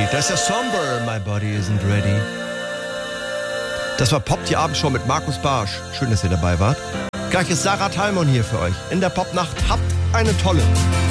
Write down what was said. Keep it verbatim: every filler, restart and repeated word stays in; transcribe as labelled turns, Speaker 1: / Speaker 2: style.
Speaker 1: Lied. Das ist ja Somber, My Body Isn't Ready. Das war Pop die Abendshow mit Markus Barsch. Schön, dass ihr dabei wart. Gleich ist Sarah Thalmon hier für euch. In der Popnacht habt eine tolle.